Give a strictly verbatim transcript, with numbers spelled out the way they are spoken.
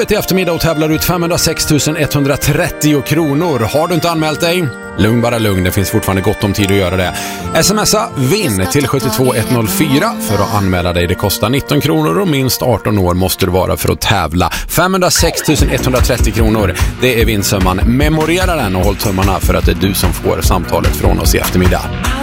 I eftermiddag och tävlar ut femhundrasex tusen etthundratrettio kronor. Har du inte anmält dig? Lugn bara lugn, det finns fortfarande gott om tid att göra det. Smsa vinn till sju två ett noll fyra för att anmäla dig. Det kostar nitton kronor och minst arton år måste du vara för att tävla. femhundrasex tusen etthundratrettio kronor, det är vinsumman. Memorera den och håll tummarna för att det är du som får samtalet från oss i eftermiddag.